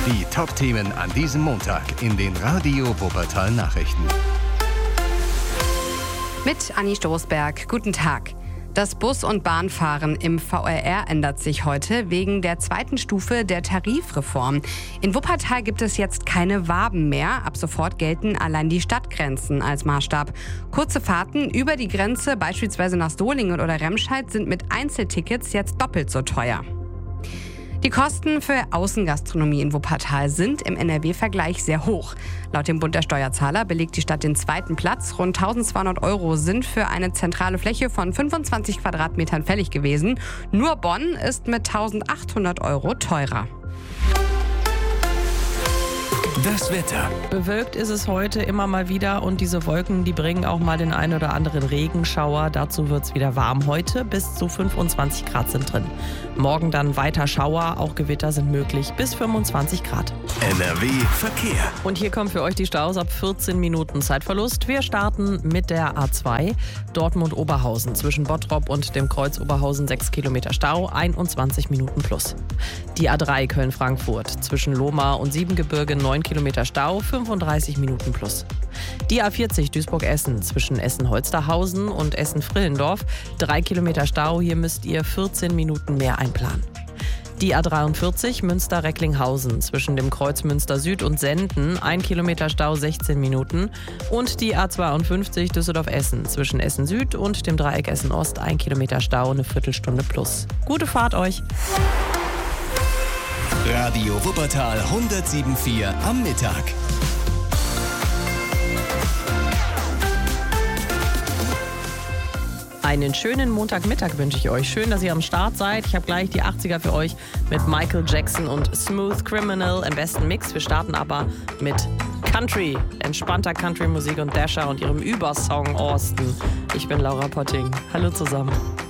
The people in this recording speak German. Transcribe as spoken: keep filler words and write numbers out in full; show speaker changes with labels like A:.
A: Die Top-Themen an diesem Montag in den Radio Wuppertal Nachrichten.
B: Mit Anni Stoßberg. Guten Tag. Das Bus- und Bahnfahren im V R R ändert sich heute wegen der zweiten Stufe der Tarifreform. In Wuppertal gibt es jetzt keine Waben mehr. Ab sofort gelten allein die Stadtgrenzen als Maßstab. Kurze Fahrten über die Grenze, beispielsweise nach Solingen oder Remscheid, sind mit Einzeltickets jetzt doppelt so teuer. Die Kosten für Außengastronomie in Wuppertal sind im N R W-Vergleich sehr hoch. Laut dem Bund der Steuerzahler belegt die Stadt den zweiten Platz. Rund eintausendzweihundert Euro sind für eine zentrale Fläche von fünfundzwanzig Quadratmetern fällig gewesen. Nur Bonn ist mit eintausendachthundert Euro teurer.
A: Das Wetter.
C: Bewölkt ist es heute immer mal wieder und diese Wolken, die bringen auch mal den einen oder anderen Regenschauer. Dazu wird es wieder warm. Heute bis zu fünfundzwanzig Grad sind drin. Morgen dann weiter Schauer, auch Gewitter sind möglich bis fünfundzwanzig Grad.
A: N R W Verkehr.
C: Und hier kommen für euch die Staus ab vierzehn Minuten Zeitverlust. Wir starten mit der A zwei Dortmund-Oberhausen. Zwischen Bottrop und dem Kreuz Oberhausen sechs Kilometer Stau, einundzwanzig Minuten plus. Die A drei Köln-Frankfurt. Zwischen Lohmar und Siebengebirge neun Kilometer Stau, fünfunddreißig Minuten plus. Die A vierzig Duisburg-Essen. Zwischen Essen-Holsterhausen und Essen-Frillendorf drei Kilometer Stau. Hier müsst ihr vierzehn Minuten mehr einplanen. Die A dreiundvierzig Münster-Recklinghausen. Zwischen dem Kreuz Münster Süd und Senden ein Kilometer Stau, sechzehn Minuten. Und die A zweiundfünfzig Düsseldorf-Essen. Zwischen Essen Süd und dem Dreieck Essen Ost ein Kilometer Stau, eine Viertelstunde plus. Gute Fahrt euch!
A: Radio Wuppertal hundertsieben Komma vier am Mittag.
C: Einen schönen Montagmittag wünsche ich euch. Schön, dass ihr am Start seid. Ich habe gleich die achtziger für euch mit Michael Jackson und Smooth Criminal im besten Mix. Wir starten aber mit Country, entspannter Country-Musik und Dasher und ihrem Übersong Austin. Ich bin Laura Potting. Hallo zusammen.